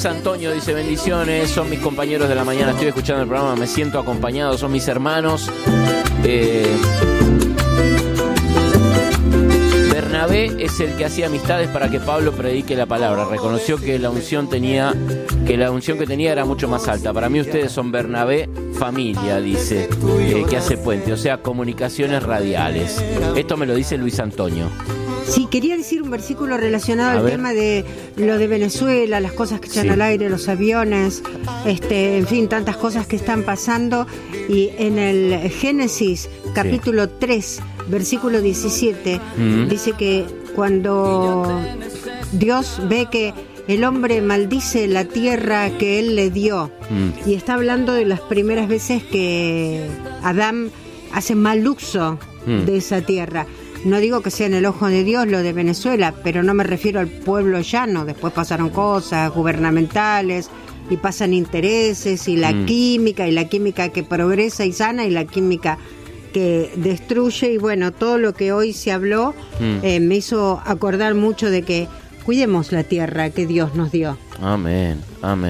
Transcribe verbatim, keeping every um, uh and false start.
Luis Antonio dice: bendiciones, son mis compañeros de la mañana, estoy escuchando el programa, me siento acompañado, son mis hermanos. Eh... Bernabé es el que hacía amistades para que Pablo predique la palabra. Reconoció que la unción tenía, que la unción que tenía era mucho más alta. Para mí ustedes son Bernabé familia, dice, eh, que hace puente, o sea, comunicaciones radiales. Esto me lo dice Luis Antonio. Sí, quería decir un versículo relacionado A al ver. tema de lo de Venezuela, las cosas que echan Sí. al aire, los aviones, este, en fin, tantas cosas que están pasando. Y en el Génesis, capítulo sí. tres, versículo diecisiete, mm-hmm. dice que cuando Dios ve que el hombre maldice la tierra que él le dio, mm. y está hablando de las primeras veces que Adán hace mal uso mm. de esa tierra. No digo que sea en el ojo de Dios lo de Venezuela, pero no me refiero al pueblo llano. Después pasaron cosas gubernamentales y pasan intereses y la mm. química, y la química que progresa y sana y la química que destruye. Y bueno, todo lo que hoy se habló mm. eh, me hizo acordar mucho de que cuidemos la tierra que Dios nos dio. Amén, amén.